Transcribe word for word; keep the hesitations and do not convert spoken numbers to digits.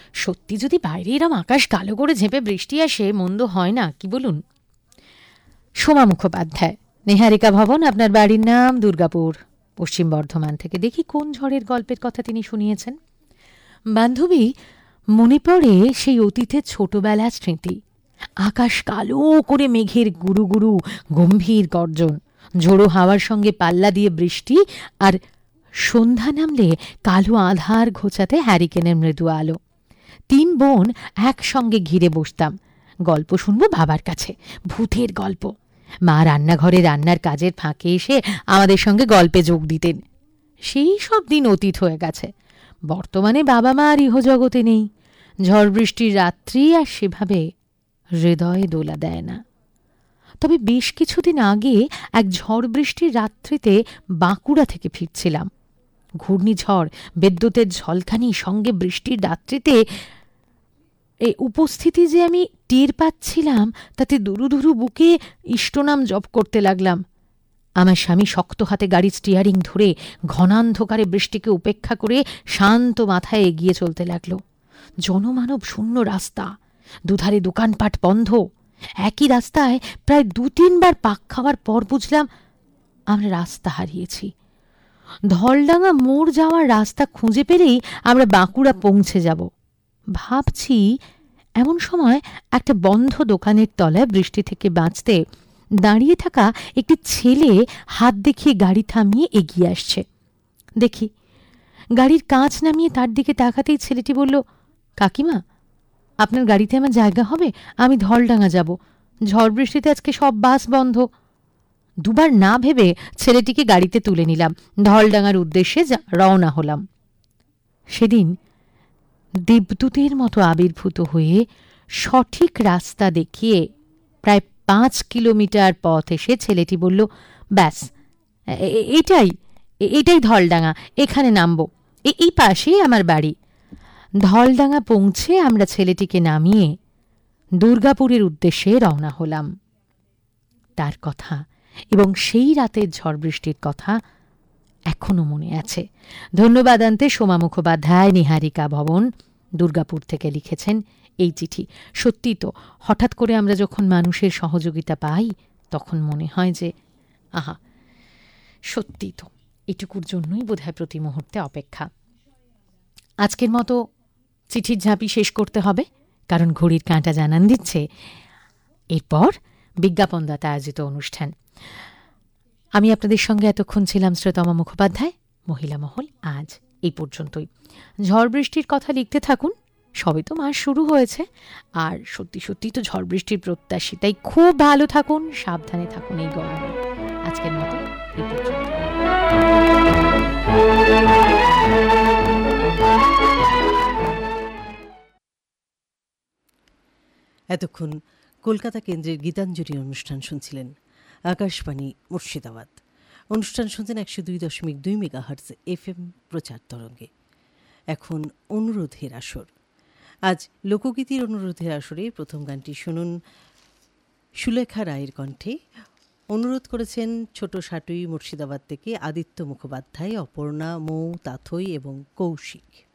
সত্যি যদি বাইরে এরম আকাশ কালো করে ঝেঁপে বৃষ্টি আসে, মন্দ হয় না, কি বলুন? সোমা মুখোপাধ্যায়, নিহারিকা ভবন, আপনার বাড়ির নাম দুর্গাপুর, পশ্চিম বর্ধমান থেকে। দেখি কোন ঝড়ের গল্পের কথা তিনি শুনিয়েছেন। বান্ধবী, মনে পড়ে সেই অতীতের ছোটবেলার স্মৃতি। আকাশ কালো করে মেঘের গুরু গুরু গম্ভীর গর্জন, ঝোড়ো হাওয়ার সঙ্গে পাল্লা দিয়ে বৃষ্টি, আর সন্ধ্যা নামলে কালো আধার ঘোচাতে হ্যারিকেনের মৃদু আলো। তিন বোন একসঙ্গে ঘিরে বসতাম। গল্প শুনবো বাবার কাছে, ভূতের গল্প। মা রান্নাঘরে রান্নার কাজের ফাঁকে এসে আমাদের সঙ্গে গল্পে যোগ দিতেন। সেই সব দিন অতীত হয়ে গেছে। বর্তমানে বাবা মা আর ইহজগতে নেই। ঝড় বৃষ্টির রাত্রি আর সেভাবে হৃদয়ে দোলা দেয় না। তবে বেশ কিছুদিন আগে এক ঝড় বৃষ্টির রাত্রিতে বাঁকুড়া থেকে ফিরছিলাম। ঘূর্ণিঝড়, বিদ্যুতের ঝলকানি, সঙ্গে বৃষ্টির রাত্রিতে এই উপস্থিতি যে আমি টের পাচ্ছিলাম, তাতে দুরু দুরু বুকে ইষ্টনাম জপ করতে লাগলাম। আমার স্বামী শক্ত হাতে গাড়ির স্টিয়ারিং ধরে ঘনান্ধকারে বৃষ্টিকে উপেক্ষা করে শান্ত মাথায় এগিয়ে চলতে লাগল। জনমানব শূন্য রাস্তা, দুধারে দোকানপাট বন্ধ। একই রাস্তায় প্রায় দু তিনবার পাক খাওয়ার পর বুঝলাম আমরা রাস্তা হারিয়েছি। ধলডাঙ্গা মোড় যাওয়ার রাস্তা খুঁজে পেলেই আমরা বাঁকুড়া পৌঁছে যাব ভাবছি। এমন সময় একটা বন্ধ দোকানের তলায় বৃষ্টি থেকে বাঁচতে দাঁড়িয়ে থাকা একটি ছেলে হাত দেখিয়ে গাড়ি থামিয়ে এগিয়ে আসছে। দেখি, গাড়ির কাঁচ নামিয়ে তার দিকে তাকাতেই ছেলেটি বলল, কাকিমা, আপনার গাড়িতে আমার জায়গা হবে? আমি ধলডাঙ্গা যাব। ঝড় বৃষ্টিতে আজকে সব বাস বন্ধ। দুবার না ভেবে ছেলেটিকে গাড়িতে তুলে নিলাম। ধলডাঙ্গার উদ্দেশ্যে রওনা হলাম। সেদিন দেবদূতের মতো আবির্ভূত হয়ে সঠিক রাস্তা দেখিয়ে প্রায় পাঁচ কিলোমিটার পথ এসে ছেলেটি বলল, ব্যাস এটাই এটাই ধলডাঙ্গা, এখানে নামবো, এই পাশেই আমার বাড়ি। ধলডাঙ্গা পৌঁছে আমরা ছেলেটিকে নামিয়ে দুর্গাপুরের উদ্দেশ্যে রওনা হলাম। তার কথা এবং সেই রাতের ঝড় বৃষ্টির কথা এখনো মনে আছে। ধন্যবাদ আনতে সোমা মুখোপাধ্যায়, নিহারিকা ভবন, দুর্গাপুর থেকে লিখেছেন এই চিঠি। সত্যি তো, হঠাৎ করে আমরা যখন মানুষের সহযোগিতা পাই তখন মনে হয় যে আহা, সত্যি তো, এটুকুর জন্যই বোধহয় প্রতি মুহূর্তে অপেক্ষা। আজকের মতো চিঠির ঝাঁপি শেষ করতে হবে, কারণ ঘড়ির কাঁটা জানান দিচ্ছে এরপর বিজ্ঞাপনদাতা আয়োজিত অনুষ্ঠান। আমি আপনাদের সঙ্গে এতক্ষণ ছিলাম শ্রীতমা মুখোপাধ্যায়। মহিলা মহল আজ এই পর্যন্তই। ঝড় বৃষ্টির কথা লিখতে থাকুন, সবে তো মাস শুরু হয়েছে, আর সত্যি সত্যি তো ঝড় বৃষ্টির প্রত্যাশী। তাই খুব ভালো থাকুন, সাবধানে থাকুন এই গরমে। আজকের মতো এই পর্যন্ত। এতক্ষণ কলকাতা কেন্দ্রের গীতাঞ্জলি অনুষ্ঠান শুনছিলেন। আকাশবাণী মুর্শিদাবাদ। অনুষ্ঠান শুনছেন একশো দুই দশমিক দুই মেগাহার্টজ এফ এম প্রচার তরঙ্গে। এখন অনুরোধের আসর। আজ লোকগীতির অনুরোধের আসরে প্রথম গানটি শুনুন সুলেখা রায়ের কণ্ঠে। অনুরোধ করেছেন ছোট সাটুই মুর্শিদাবাদ থেকে আদিত্য মুখোপাধ্যায়, অপর্ণা, মৌ, তাথই এবং কৌশিক।